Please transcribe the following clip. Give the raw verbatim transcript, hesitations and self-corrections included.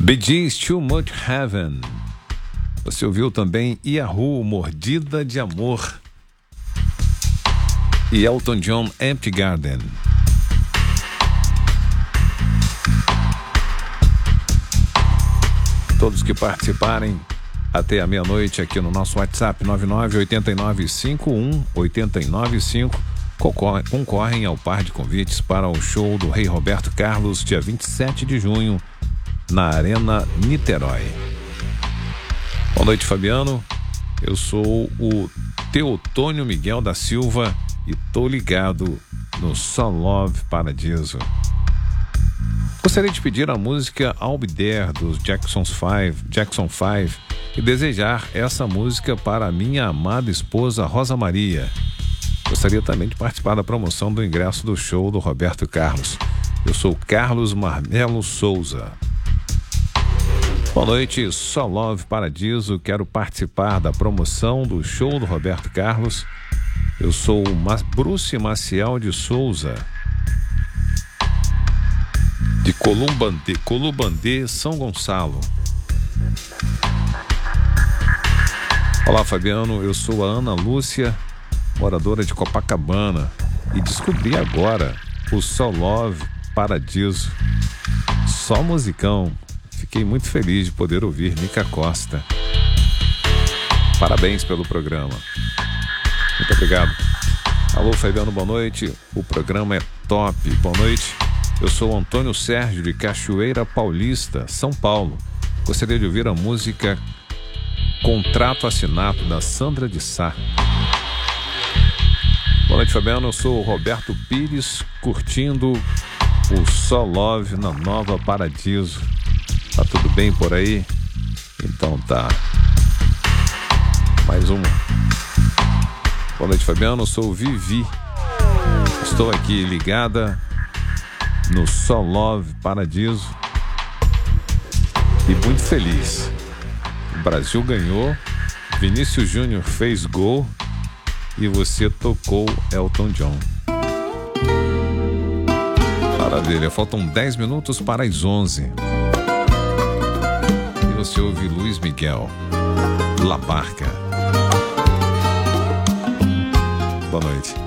Bee Gees, Too Much Heaven. Você ouviu também Yahoo, Mordida de Amor. E Elton John, Empty Garden. Todos que participarem até a meia-noite aqui no nosso WhatsApp nove nove oito nove cinco um oito nove cinco concorrem ao par de convites para o show do Rei Roberto Carlos, dia vinte e sete de junho, na Arena Niterói. Boa noite, Fabiano. Eu sou o Teotônio Miguel da Silva e tô ligado no Só Love Paradiso. Gostaria de pedir a música I'll Be There dos Jackson Five, Jackson Five e desejar essa música para a minha amada esposa Rosa Maria. Gostaria também de participar da promoção do ingresso do show do Roberto Carlos. Eu sou Carlos Marmelo Souza. Boa noite, Só Love Paradiso. Quero participar da promoção do show do Roberto Carlos. Eu sou o Bruce Maciel de Souza, de Columbandê, Columbandê, São Gonçalo. Olá, Fabiano. Eu sou a Ana Lúcia, moradora de Copacabana, e descobri agora o Só Love Paradiso. Só musicão. Fiquei muito feliz de poder ouvir Mica Costa. Parabéns pelo programa. Muito obrigado. Alô, Fabiano, boa noite. O programa é top. Boa noite. Eu sou o Antônio Sérgio de Cachoeira Paulista, São Paulo. Gostaria de ouvir a música Contrato Assinado, da Sandra de Sá. Boa noite, Fabiano. Eu sou o Roberto Pires, curtindo o Só Love na Nova Paradiso. Tá tudo bem por aí? Então tá. Mais uma. Boa noite, Fabiano. Eu sou o Vivi. Estou aqui ligada no Só Love Paradiso e muito feliz. O Brasil ganhou, Vinícius Júnior fez gol e você tocou Elton John. Maravilha, faltam dez minutos para as onze. E você ouve Luiz Miguel, La Barca. Boa noite.